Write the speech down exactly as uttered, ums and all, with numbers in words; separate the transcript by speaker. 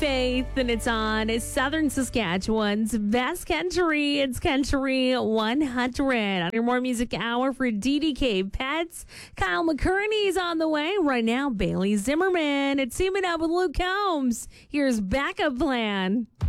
Speaker 1: Faith, and it's on it's Southern Saskatchewan's best country. It's Country one hundred. On your More Music Hour for D D K Pets, Kyle McCurney's on the way. Right now, Bailey Zimmerman. It's teaming up with Luke Combs. Here's Backup Plan.